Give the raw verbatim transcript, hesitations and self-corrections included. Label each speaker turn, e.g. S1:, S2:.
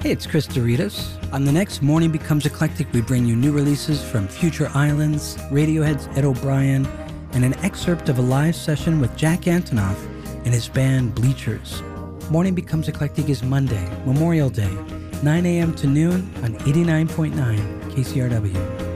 S1: Hey, it's Chris Doritas. On the next Morning Becomes Eclectic, we bring you new releases from Future Islands, Radiohead's Ed O'Brien, and an excerpt of a live session with Jack Antonoff and his band Bleachers. Morning Becomes Eclectic is Monday, Memorial Day, nine a.m. to noon on eighty-nine point nine K C R W.